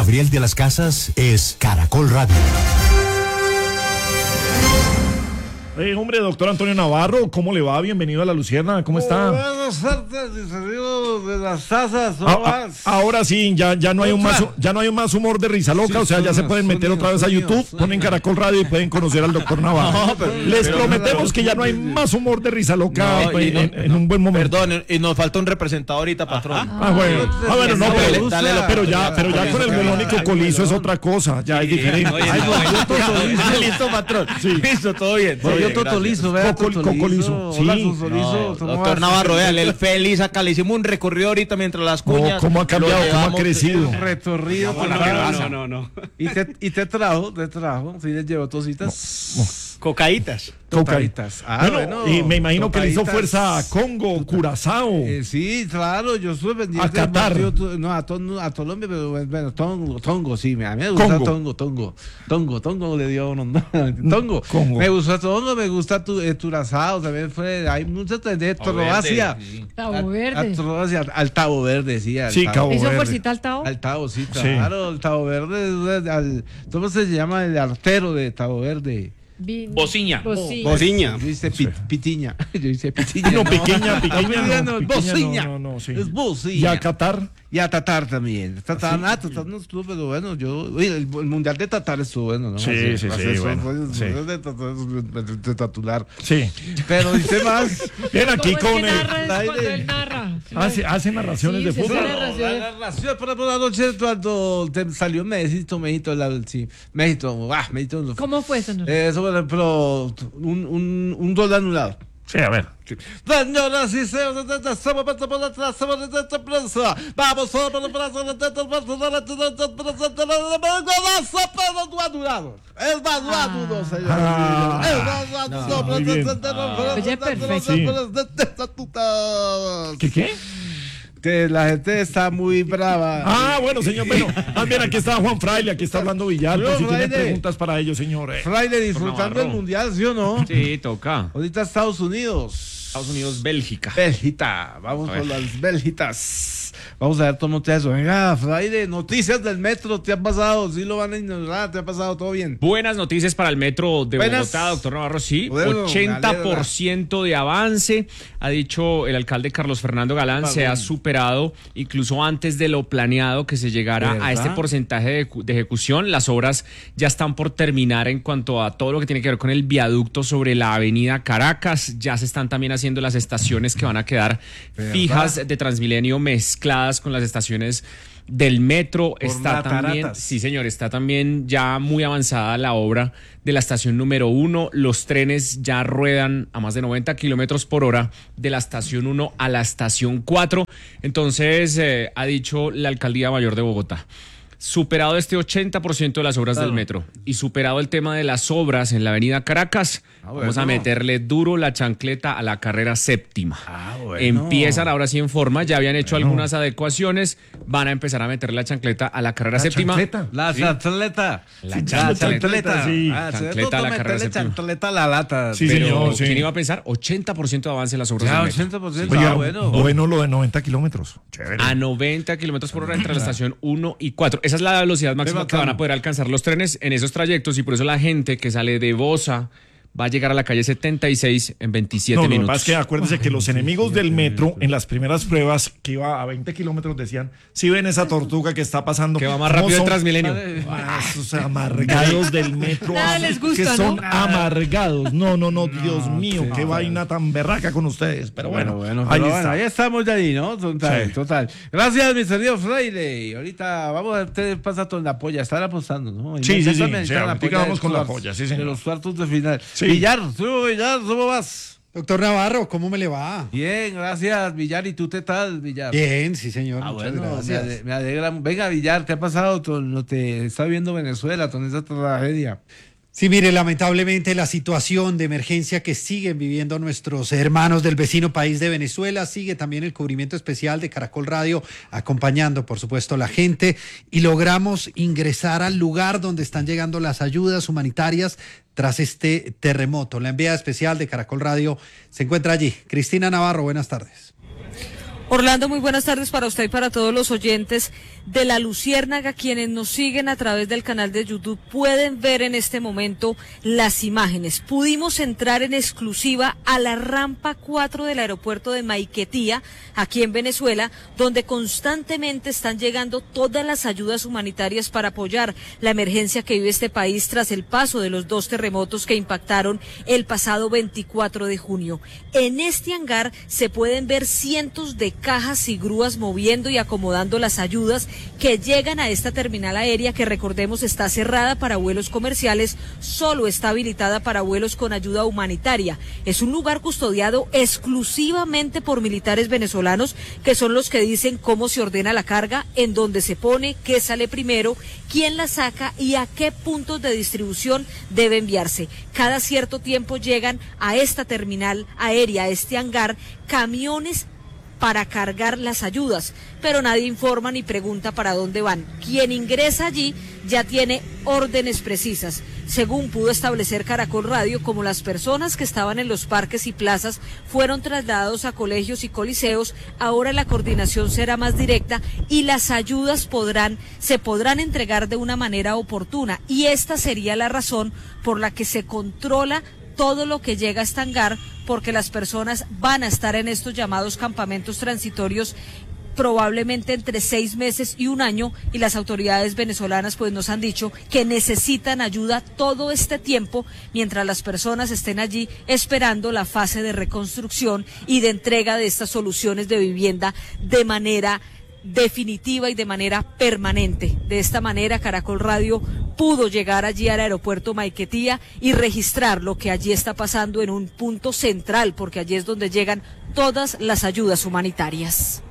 Gabriel de las Casas es Caracol Radio. Hombre, doctor Antonio Navarro, ¿cómo le va? Bienvenido a La Lucierna, ¿cómo está? Buenas tardes, mis amigos de las tazas. Ahora sí, ya no hay un más humor de risa loca, sí, o sea, ya se pueden meter otra vez a YouTube, ponen Caracol Radio y pueden conocer al doctor Navarro. Les prometemos que ya no hay más humor de risa loca en un buen momento. Perdón, y nos falta un representado ahorita, patrón. Bueno, no, pero ya con el melónico colizo es otra cosa, ya es diferente. Listo, patrón. Listo, todo bien. Totolizo, vea, Cocolizo. Sí. Doctor Navarro, véale, el feliz acá, le hicimos un recorrido ahorita mientras las cuñas. ¿Cómo ha cambiado? ¿Cómo ha crecido? Recorrido. No. Y te trajo, sí les llevó tositas. Cocaítas. Bueno, y me imagino que le hizo fuerza a Congo, Curazao. Sí, claro, yo estuve pendiente. A Qatar. A Colombia, pero bueno, Tongo, sí, a mí me gusta Tongo le dio uno. Tongo. Me gusta Tongo, me gusta Curazao, también hay muchas de Croacia. Cabo Verde. Al Cabo Verde, sí. Sí, Cabo Verde. ¿Hizo fuercita al Tabo? Al Tabo, sí, claro, el Cabo Verde, ¿cómo se llama el artero de Cabo Verde? Bociña. Yo hice Pitiña. No, pequeña. Bociña. No, sí. Es Bociña. ¿Y a Qatar? Y a Tatar también. Tatar no estuvo, pero bueno, el Mundial de Tatar estuvo bueno, ¿no? Sí, bueno. De titular. Sí. Pero dice más. Ven aquí con cuando él narra. Hace narraciones de fútbol. La narración, por ejemplo, la noche cuando salió México. ¿Cómo fue eso? Eso, por ejemplo, un gol anulado. Sí, a ver. Señoras y señores, vamos sobre el brazo el Baduado, ¿Qué? Que la gente está muy brava. Bueno, señor, mira, aquí está Juan Fraile, aquí está hablando Villalba, si tiene preguntas para ellos, señores. Fraile, disfrutando el Mundial, ¿sí o no? Sí, toca. Ahorita Estados Unidos, Bélgica. Vamos con las Bélgitas. Vamos a ver cómo te eso. Venga, Fraile, noticias del metro, ¿te ha pasado? ¿Sí lo van a ignorar? ¿Te ha pasado todo bien? Buenas noticias para el metro de Bogotá, doctor Navarro, sí. Bueno, 80% de avance, ha dicho el alcalde Carlos Fernando Galán, se ha superado incluso antes de lo planeado que se llegara a este porcentaje de ejecución. Las obras ya están por terminar en cuanto a todo lo que tiene que ver con el viaducto sobre la avenida Caracas. Ya se están también haciendo las estaciones que van a quedar fijas de Transmilenio mezcladas con las estaciones del metro. Está también, sí señor, está también ya muy avanzada la obra de la estación número 1. Los trenes ya ruedan a más de 90 kilómetros por hora de la estación 1 a la estación 4. Entonces, ha dicho la Alcaldía Mayor de Bogotá, superado este 80% de las obras del metro y superado el tema de las obras en la avenida Caracas, vamos a meterle duro la chancleta a la carrera séptima. Empiezan ahora sí en forma, ya habían hecho algunas adecuaciones, van a empezar a meterle la chancleta a la carrera séptima. La chancleta. Sí. Chancleta a la carrera séptima. Chancleta a la lata. Sí, Pero señor, sí. ¿quién iba a pensar? 80% de avance en las obras del metro. 80%. Oiga, bueno. Bueno lo de 90 kilómetros. Chévere. A 90 kilómetros por hora entre la estación 1 y 4. Esa es la velocidad máxima que van a poder alcanzar los trenes en esos trayectos, y por eso la gente que sale de Bosa va a llegar a la calle 76 en 27 minutos. Lo que pasa es que acuérdense que los enemigos del metro en las primeras pruebas que iba a 20 kilómetros decían, si ven esa tortuga que está pasando, que va más rápido en Transmilenio. Esos amargados del metro. Nada les gusta, que son ¿no? amargados. No, Dios mío, qué vaina tan berraca con ustedes. Pero bueno, ahí estamos ya ahí, ¿no? Total. Gracias, mi querido Fraile. Ahorita vamos a ver, pasa todo en la polla. Están apostando, ¿no? Sí. Ahorita vamos con la polla, sí, señor. De los cuartos de final. Sí. Villar, ¿cómo vas? Doctor Navarro, ¿cómo me le va? Bien, gracias, Villar. ¿Y tú qué tal, Villar? Bien, sí, señor. Muchas gracias. Me alegra. Venga, Villar, ¿qué ha pasado? No te está viendo Venezuela con esa tragedia. Sí, mire, lamentablemente la situación de emergencia que siguen viviendo nuestros hermanos del vecino país de Venezuela, sigue también el cubrimiento especial de Caracol Radio, acompañando, por supuesto, a la gente, y logramos ingresar al lugar donde están llegando las ayudas humanitarias tras este terremoto. La enviada especial de Caracol Radio se encuentra allí. Cristina Navarro, buenas tardes. Orlando, muy buenas tardes para usted y para todos los oyentes de La Luciérnaga. Quienes nos siguen a través del canal de YouTube pueden ver en este momento las imágenes. Pudimos entrar en exclusiva a la rampa 4 del aeropuerto de Maiquetía, aquí en Venezuela, donde constantemente están llegando todas las ayudas humanitarias para apoyar la emergencia que vive este país tras el paso de los 2 terremotos que impactaron el pasado 24 de junio. En este hangar se pueden ver cientos de cajas y grúas moviendo y acomodando las ayudas que llegan a esta terminal aérea, que recordemos está cerrada para vuelos comerciales, solo está habilitada para vuelos con ayuda humanitaria. Es un lugar custodiado exclusivamente por militares venezolanos, que son los que dicen cómo se ordena la carga, en dónde se pone, qué sale primero, quién la saca y a qué puntos de distribución debe enviarse. Cada cierto tiempo llegan a esta terminal aérea, a este hangar, camiones para cargar las ayudas, pero nadie informa ni pregunta para dónde van. Quien ingresa allí ya tiene órdenes precisas. Según pudo establecer Caracol Radio, como las personas que estaban en los parques y plazas fueron trasladados a colegios y coliseos, ahora la coordinación será más directa y las ayudas se podrán entregar de una manera oportuna, y esta sería la razón por la que se controla todo lo que llega a este hangar, porque las personas van a estar en estos llamados campamentos transitorios probablemente entre 6 meses y 1 año, y las autoridades venezolanas pues nos han dicho que necesitan ayuda todo este tiempo mientras las personas estén allí esperando la fase de reconstrucción y de entrega de estas soluciones de vivienda de manera definitiva y de manera permanente. De esta manera, Caracol Radio pudo llegar allí al aeropuerto Maiquetía y registrar lo que allí está pasando en un punto central, porque allí es donde llegan todas las ayudas humanitarias.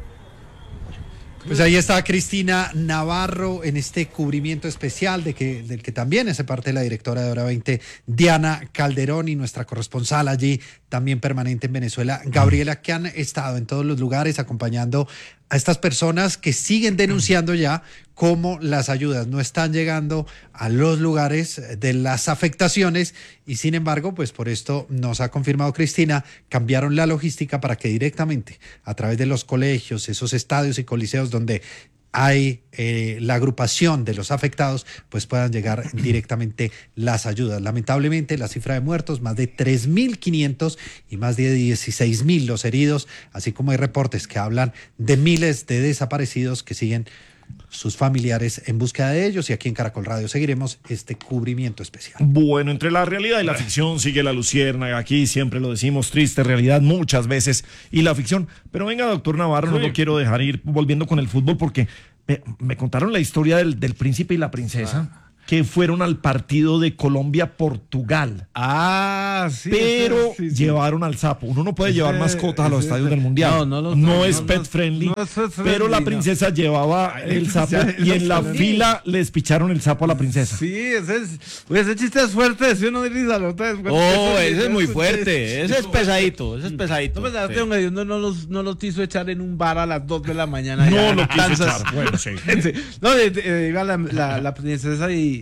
Pues ahí está Cristina Navarro en este cubrimiento especial del que también hace parte la directora de Hora 20, Diana Calderón, y nuestra corresponsal allí, también permanente en Venezuela, Gabriela, que han estado en todos los lugares acompañando a estas personas que siguen denunciando ya cómo las ayudas no están llegando a los lugares de las afectaciones, y sin embargo, pues por esto nos ha confirmado Cristina, cambiaron la logística para que directamente a través de los colegios, esos estadios y coliseos donde hay la agrupación de los afectados, pues puedan llegar directamente las ayudas. Lamentablemente la cifra de muertos, más de 3.500 y más de 16.000 los heridos, así como hay reportes que hablan de miles de desaparecidos que siguen sus familiares en búsqueda de ellos, y aquí en Caracol Radio seguiremos este cubrimiento especial. Bueno, entre la realidad y la ficción sigue La Luciérnaga. Aquí siempre lo decimos, triste realidad muchas veces y la ficción. Pero venga, doctor Navarro, no lo quiero dejar ir volviendo con el fútbol, porque me contaron la historia del príncipe y la princesa, que fueron al partido de Colombia-Portugal. Sí. Pero sí. llevaron al sapo. Uno no puede llevar mascotas a los estadios del Mundial. No es pet friendly. Pero la princesa llevaba el sapo y en la fila les picharon el sapo a la princesa. Sí, ese chiste es fuerte. Si uno dice ese es muy fuerte. Ese es pesadito. No los quiso echar en un bar a las 2 de la mañana. No lo quiso echar. Bueno, sí. Iba la princesa y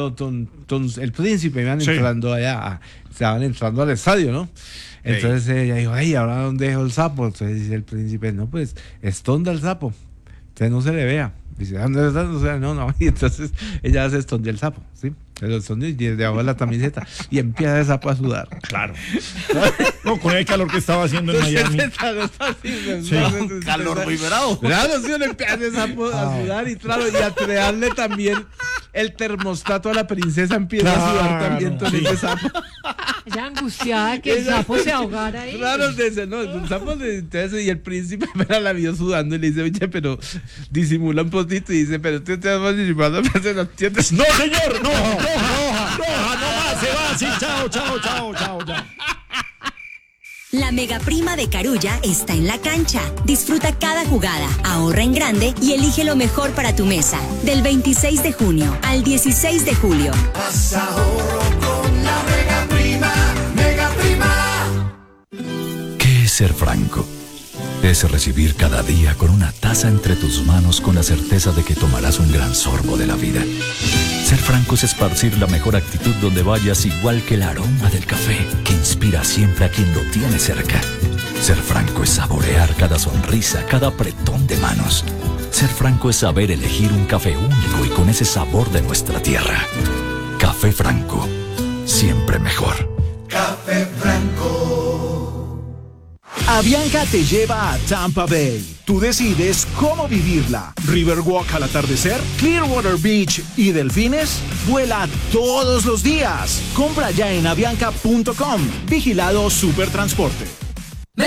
el príncipe iban entrando allá, estaban entrando al estadio, ¿no? Entonces ella dijo, ay, ¿ahora dónde dejó el sapo? Entonces dice el príncipe, no, pues esconda el sapo, entonces no se le vea. Dice, ¿dónde está? O sea, no. Y entonces ella se escondió el sapo, ¿sí? Se lo escondió y debajo de la camiseta, y empieza el sapo a sudar. Claro. No, con el calor que estaba haciendo en Miami. Calor muy bravo. Claro, sí, le empieza el sapo a sudar, y claro, y a crearle también el termostato a la princesa, empieza a sudar también todo ese sapo. Ella angustiada que el sapo se ahogara ahí. Claro, el sapo y el príncipe la vio sudando y le dice, oye, pero disimula un poquito, y dice, pero tú te vas disimulando, pero no entiendes. No, señor, no más, se va así, chao. La mega prima de Carulla está en la cancha. Disfruta cada jugada, ahorra en grande y elige lo mejor para tu mesa. Del 26 de junio al 16 de julio. Haz ahorro con la mega prima. ¿Qué es ser franco? Es recibir cada día con una taza entre tus manos con la certeza de que tomarás un gran sorbo de la vida. Ser franco es esparcir la mejor actitud donde vayas, igual que el aroma del café que inspira siempre a quien lo tiene cerca. Ser franco es saborear cada sonrisa, cada apretón de manos. Ser franco es saber elegir un café único y con ese sabor de nuestra tierra. Café Franco, siempre mejor. Café Franco. Avianca te lleva a Tampa Bay. Tú decides cómo vivirla. Riverwalk al atardecer, Clearwater Beach y delfines. Vuela todos los días. Compra ya en avianca.com. Vigilado Supertransporte.